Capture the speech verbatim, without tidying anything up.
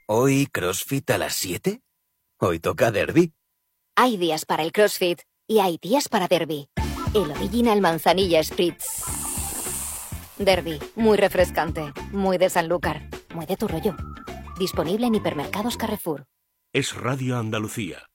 ¿Hoy CrossFit a las siete? Hoy toca derbi. Hay días para el CrossFit y hay días para derbi. El Original Manzanilla Spritz. Derbi, muy refrescante, muy de Sanlúcar, muy de tu rollo. Disponible en hipermercados Carrefour. Es Radio Andalucía.